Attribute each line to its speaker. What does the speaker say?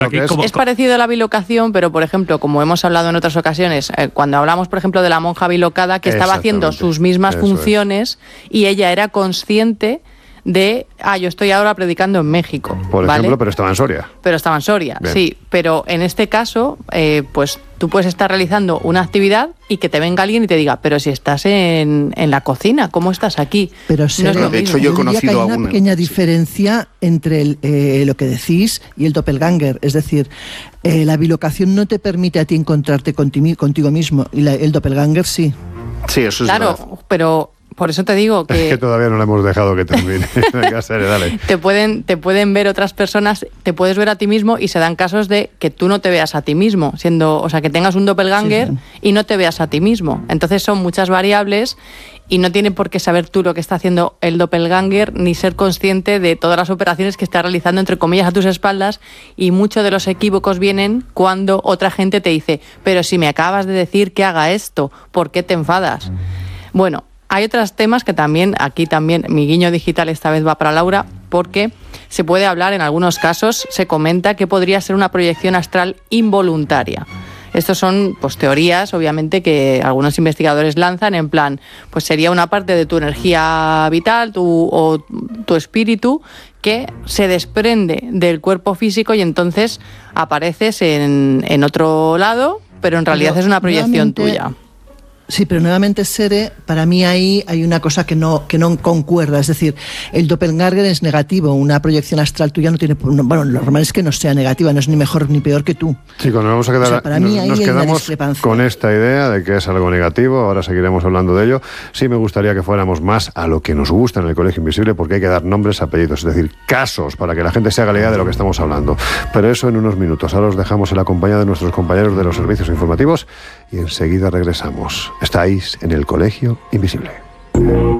Speaker 1: Es parecido a la bilocación, pero por ejemplo, como hemos hablado en otras ocasiones, cuando hablamos por ejemplo de la monja bilocada que estaba haciendo sus mismas funciones y ella era consciente de, yo estoy ahora predicando en México.
Speaker 2: Por ejemplo, pero estaba en Soria. Bien.
Speaker 1: Sí, pero en este caso, pues tú puedes estar realizando una actividad y que te venga alguien y te diga, pero si estás en la cocina, ¿cómo estás aquí?
Speaker 3: Pero sí,
Speaker 1: no es lo
Speaker 3: de
Speaker 1: mismo.
Speaker 3: hecho yo he conocido que hay una pequeña diferencia entre lo que decís y el doppelganger, es decir, la bilocación no te permite a ti encontrarte contigo mismo y el doppelganger sí.
Speaker 2: Sí, eso es
Speaker 1: claro,
Speaker 2: verdad.
Speaker 1: Pero por eso te digo que...
Speaker 2: Es que todavía no le hemos dejado que termine. Venga, Sere, dale.
Speaker 1: Te pueden ver otras personas, te puedes ver a ti mismo y se dan casos de que tú no te veas a ti mismo, o sea, que tengas un doppelganger y no te veas a ti mismo. Entonces son muchas variables y no tiene por qué saber tú lo que está haciendo el doppelganger ni ser consciente de todas las operaciones que está realizando, entre comillas, a tus espaldas, y muchos de los equívocos vienen cuando otra gente te dice, pero si me acabas de decir que haga esto, ¿por qué te enfadas? Bueno, hay otros temas que aquí también, mi guiño digital esta vez va para Laura, porque se puede hablar, en algunos casos, se comenta que podría ser una proyección astral involuntaria. Estos son pues teorías, obviamente, que algunos investigadores lanzan en plan, pues sería una parte de tu energía vital o tu espíritu que se desprende del cuerpo físico y entonces apareces en otro lado, pero en realidad es una proyección tuya.
Speaker 3: Sí, pero nuevamente, Sere, para mí ahí hay una cosa que no concuerda. Es decir, el doppelganger es negativo. Una proyección astral tuya no tiene... Bueno, lo normal es que no sea negativa, no es ni mejor ni peor que tú.
Speaker 2: Chicos, nos vamos a quedar...
Speaker 3: O sea, para mí ahí
Speaker 2: nos
Speaker 3: hay una
Speaker 2: quedamos
Speaker 3: discrepancia
Speaker 2: con esta idea de que es algo negativo. Ahora seguiremos hablando de ello. Sí me gustaría que fuéramos más a lo que nos gusta en el Colegio Invisible, porque hay que dar nombres, apellidos, es decir, casos, para que la gente se haga la idea de lo que estamos hablando. Pero eso en unos minutos. Ahora os dejamos en la compañía de nuestros compañeros de los servicios informativos y enseguida regresamos. Estáis en el Colegio Invisible.